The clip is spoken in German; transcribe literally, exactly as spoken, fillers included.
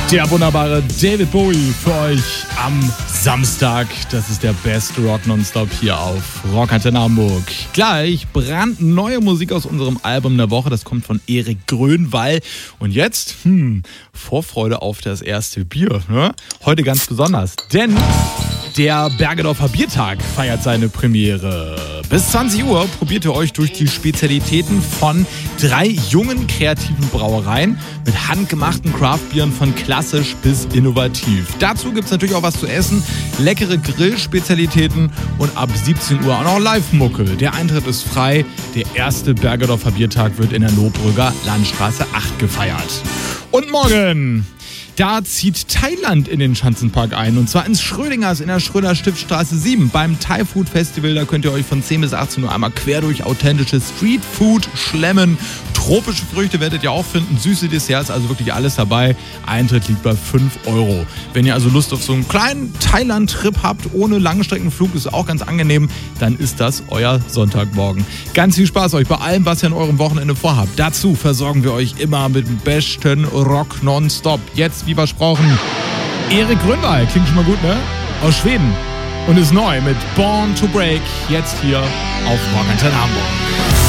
Der wunderbare David Bowie für euch am Samstag. Das ist der Best Rock Nonstop hier auf Rockantenne Hamburg. Gleich brandneue Musik aus unserem Album der Woche. Das kommt von Erik Grönwall. Und jetzt, hm, Vorfreude auf das erste Bier. Ne? Heute ganz besonders, denn der Bergedorfer Biertag feiert seine Premiere. Bis zwanzig Uhr probiert ihr euch durch die Spezialitäten von drei jungen kreativen Brauereien mit handgemachten Craftbieren von klassisch bis innovativ. Dazu gibt es natürlich auch was zu essen, leckere Grillspezialitäten und ab siebzehn Uhr auch noch Live-Mucke. Der Eintritt ist frei. Der erste Bergedorfer Biertag wird in der Lohbrügger Landstraße acht gefeiert. Und morgen, da zieht Thailand in den Schanzenpark ein, und zwar ins Schrödingers in der Schröder-Stiftstraße sieben beim Thai Food Festival. Da könnt ihr euch von zehn bis achtzehn Uhr einmal quer durch authentisches Street Food schlemmen. Tropische Früchte werdet ihr auch finden, süße Desserts, also wirklich alles dabei. Eintritt liegt bei fünf Euro. Wenn ihr also Lust auf so einen kleinen Thailand-Trip habt, ohne Langstreckenflug, ist auch ganz angenehm, dann ist das euer Sonntagmorgen. Ganz viel Spaß euch bei allem, was ihr an eurem Wochenende vorhabt. Dazu versorgen wir euch immer mit dem besten Rock nonstop. Jetzt, wie versprochen, Erik Grönwall, klingt schon mal gut, ne? Aus Schweden. Und ist neu mit Born to Break, jetzt hier auf Rockantenne Hamburg.